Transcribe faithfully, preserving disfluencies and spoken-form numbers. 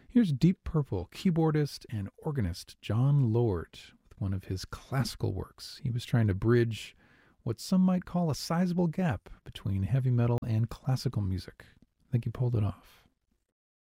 Here's Deep Purple keyboardist and organist John Lord with one of his classical works. He was trying to bridge what some might call a sizable gap between heavy metal and classical music. I think he pulled it off.